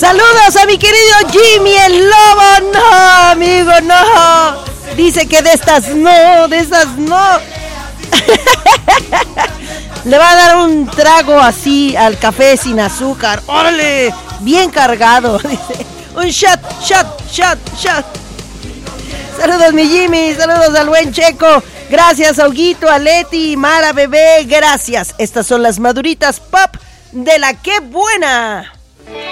Saludos a mi querido Jimmy el Lobo. No, amigo, no. Dice que de estas no. Le va a dar un trago así al café sin azúcar. ¡Órale! Bien cargado. Dice. Un shot. Saludos, mi Jimmy. Saludos al buen Checo. Gracias, Auguito, a Leti, Mara, bebé. Gracias. Estas son las maduritas pop de la que buena.